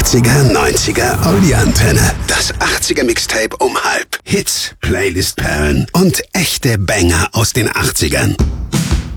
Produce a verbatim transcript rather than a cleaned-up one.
achtziger, neunziger, Audioantenne. Das achtziger Mixtape um halb. Hits, Playlist-Perlen und echte Banger aus den achtzigern.